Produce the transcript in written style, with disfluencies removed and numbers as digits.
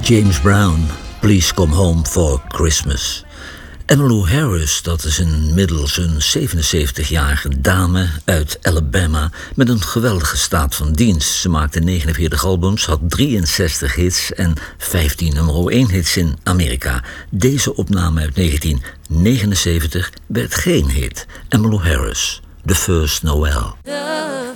James Brown, Please Come Home for Christmas. Emmylou Harris, dat is inmiddels een 77-jarige dame uit Alabama met een geweldige staat van dienst. Ze maakte 49 albums, had 63 hits en 15 nummer 1 hits in Amerika. Deze opname uit 1979 werd geen hit. Emmylou Harris, The First Noel.